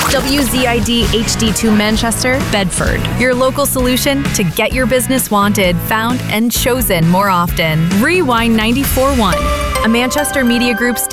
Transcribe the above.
WZID HD2 Manchester, Bedford. Your local solution to get your business wanted, found, and chosen more often. Rewind 94.1, a Manchester Media Group